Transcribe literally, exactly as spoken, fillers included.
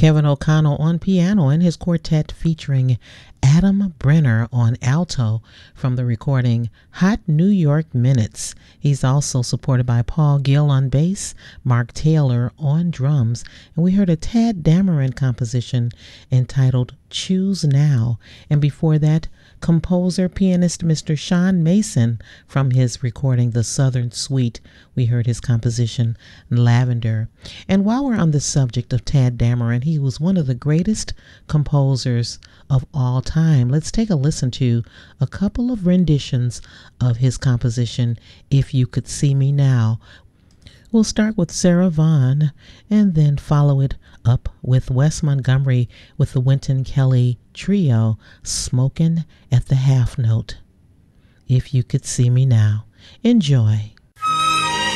Kevin O'Connell on piano and his quartet featuring Adam Brenner on alto from the recording Hot New York Minutes. He's also supported by Paul Gill on bass, Mark Taylor on drums, and we heard a Tadd Dameron composition entitled Choose Now. And before that, composer, pianist Mister Sean Mason from his recording The Southern Suite. We heard his composition Lavender. And while we're on the subject of Tadd Dameron, he was one of the greatest composers of all time. Let's take a listen to a couple of renditions of his composition, If You Could See Me Now. We'll start with Sarah Vaughan and then follow it up with Wes Montgomery with the Wynton Kelly Trio, Smokin' at the Half Note. If You Could See Me Now. Enjoy.